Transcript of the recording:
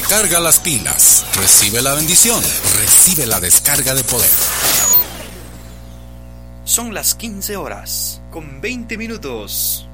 Recarga las pilas, recibe la bendición, recibe la descarga de poder. Son las 15 horas, con 20 minutos.